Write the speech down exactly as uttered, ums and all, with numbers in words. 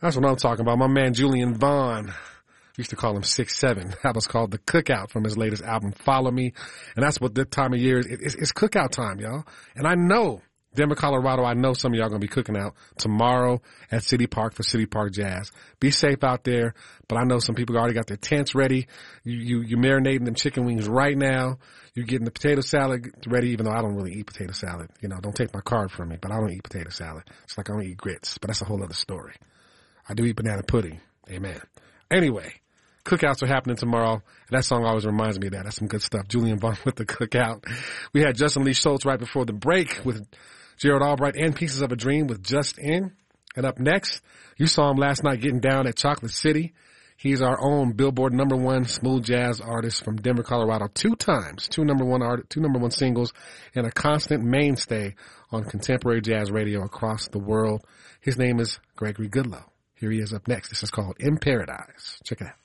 That's what I'm talking about. My man Julian Vaughn. We used to call him six seven. That was called The Cookout from his latest album, Follow Me. And that's what this time of year is. It's, it's cookout time, y'all. And I know, Denver, Colorado, I know some of y'all going to be cooking out tomorrow at City Park for City Park Jazz. Be safe out there. But I know some people already got their tents ready. You, you, you're marinating them chicken wings right now. You're getting the potato salad ready, even though I don't really eat potato salad. You know, don't take my card from me, but I don't eat potato salad. It's like I don't eat grits, but that's a whole other story. I do eat banana pudding. Amen. Anyway. Cookouts are happening tomorrow. And that song always reminds me of that. That's some good stuff. Julian Vaughn with The Cookout. We had Justin Lee Schultz right before the break with Gerald Albright and Pieces of a Dream with Just In. And up next, you saw him last night getting down at Chocolate City. He's our own Billboard number one smooth jazz artist from Denver, Colorado, two times, two number one art, two number one singles, and a constant mainstay on contemporary jazz radio across the world. His name is Gregory Goodloe. Here he is up next. This is called In Paradise. Check it out.